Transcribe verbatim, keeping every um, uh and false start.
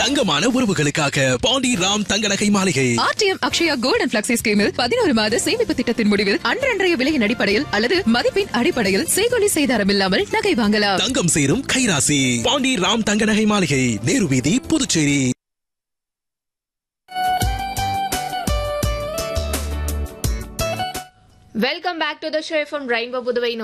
தங்கமான உறவுகளுக்காக பாண்டி ராம் தங்க நகை மாளிகை. RTM Akshaya gold and flexi ஸ்கீமில் பதினோரு மாத சேமிப்பு திட்டத்தின் முடிவில் அன்றன்றைய விலையின் அடிப்படையில் அல்லது மதிப்பின் அடிப்படையில் செய்கொலி செய்தாரம் இல்லாமல் நகை வாங்கலாம். தங்கம் சேரும் கைராசி பாண்டி ராம் தங்க நகை மாளிகை, நேரு வீதி, Puducherry. Welcome back to the show from Rainbow Buduvai